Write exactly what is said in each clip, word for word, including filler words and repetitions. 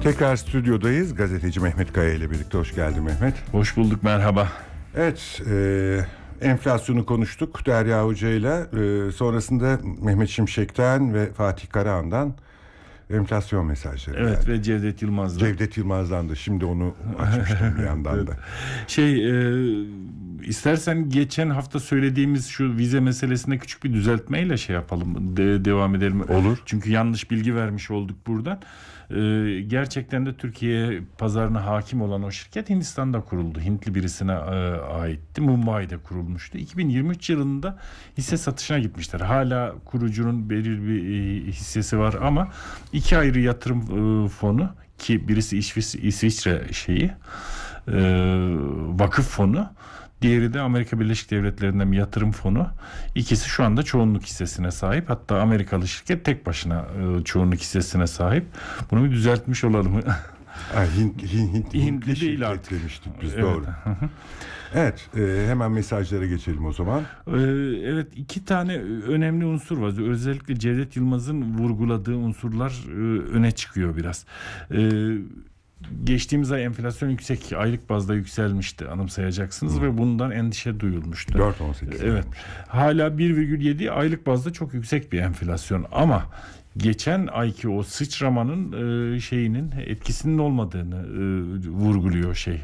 Tekrar stüdyodayız. Gazeteci Mehmet Kaya ile birlikte. Hoş geldin Mehmet. Hoş bulduk, merhaba. Evet, e, enflasyonu konuştuk Derya Hoca ile. E, sonrasında Mehmet Şimşek'ten ve Fatih Karahan'dan enflasyon mesajları. Evet geldi. ve Cevdet Yılmaz'dan. Cevdet Yılmaz'dan da şimdi onu açmıştım bir yandan da. Şey, e, istersen geçen hafta söylediğimiz şu vize meselesine küçük bir düzeltmeyle şey yapalım, de, devam edelim. Olur. Çünkü yanlış bilgi vermiş olduk buradan. E, gerçekten de Türkiye pazarına hakim olan o şirket Hindistan'da kuruldu. Hintli birisine e, aitti. Mumbai'de kurulmuştu. iki bin yirmi üç yılında hisse satışına gitmişler. Hala kurucunun belirli bir e, hissesi var ama iki ayrı yatırım e, fonu, ki birisi İsviçre, İsviçre şeyi e, vakıf fonu, diğeri de Amerika Birleşik Devletleri'nden bir yatırım fonu. İkisi şu anda çoğunluk hissesine sahip. Hatta Amerikalı şirket tek başına e, çoğunluk hissesine sahip. Bunu bir düzeltmiş olalım. Ha, Hint, Hint, Hint, Hintli değil artık demiştik biz, evet. Doğru. Evet, e, hemen mesajlara geçelim o zaman. Ee, evet, iki tane önemli unsur var. Özellikle Cevdet Yılmaz'ın vurguladığı unsurlar e, öne çıkıyor biraz. Ee, geçtiğimiz ay enflasyon yüksek, aylık bazda yükselmişti, anımsayacaksınız. Hı. Ve bundan endişe duyulmuştu. dört virgül on sekiz. Evet. Hala bir virgül yedi aylık bazda çok yüksek bir enflasyon ama geçen ayki o sıçramanın e, şeyinin etkisinin olmadığını e, vurguluyor şey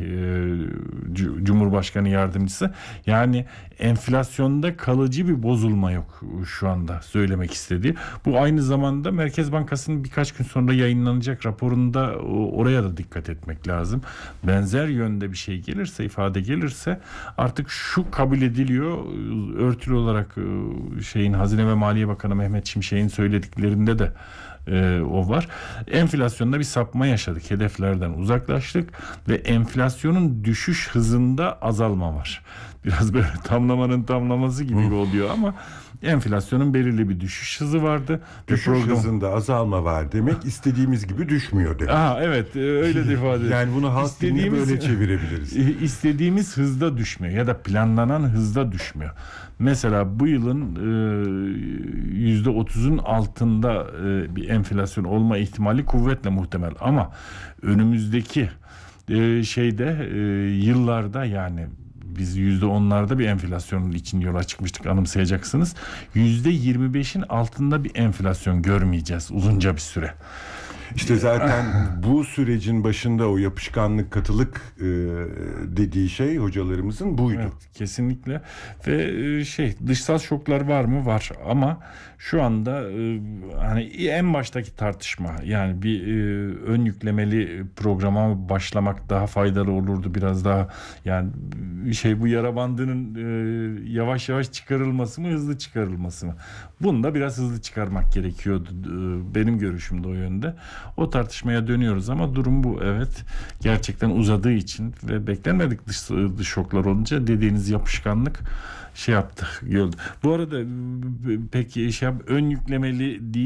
e, Cumhurbaşkanı yardımcısı. Yani enflasyonda kalıcı bir bozulma yok şu anda söylemek istediği. Bu aynı zamanda Merkez Bankası'nın birkaç gün sonra yayınlanacak raporunda oraya da dikkat etmek lazım. Benzer yönde bir şey gelirse, ifade gelirse artık şu kabul ediliyor, örtülü olarak şeyin Hazine ve Maliye Bakanı Mehmet Şimşek'in söylediklerinde de Ee, o var. Enflasyonda bir sapma yaşadık. Hedeflerden uzaklaştık ve enflasyonun düşüş hızında azalma var. Biraz böyle tamlamanın tamlaması gibi hmm. oluyor ama enflasyonun belirli bir düşüş hızı vardı. Düşüş program... hızında azalma var demek istediğimiz gibi düşmüyor demek. Aha, evet, öyle de ifade ediyor. Yani bunu halk diline böyle çevirebiliriz. İstediğimiz hızda düşmüyor ya da planlanan hızda düşmüyor. Mesela bu yılın yüzde otuzun altında e, bir enflasyon olma ihtimali kuvvetle muhtemel ama önümüzdeki e, şeyde e, yıllarda, yani biz yüzde onlarda bir enflasyonun için yola çıkmıştık, anımsayacaksınız. Yüzde yirmi beşin altında bir enflasyon görmeyeceğiz uzunca bir süre. İşte zaten bu sürecin başında o yapışkanlık, katılık e, dediği şey hocalarımızın buydu. Evet, kesinlikle. Ve e, şey, dışsal şoklar var mı? Var. Ama şu anda e, hani en baştaki tartışma, yani bir e, ön yüklemeli programa başlamak daha faydalı olurdu, biraz daha, yani şey, bu yara bandının e, yavaş yavaş çıkarılması mı, hızlı çıkarılması mı? Bunu da biraz hızlı çıkarmak gerekiyordu. E, benim görüşüm de o yönde. O tartışmaya dönüyoruz ama durum bu. Evet, gerçekten uzadığı için ve beklenmedik dış, dış şoklar olunca dediğiniz yapışkanlık şey yaptı, gördü. Bu arada peki şey, ön yüklemeli değil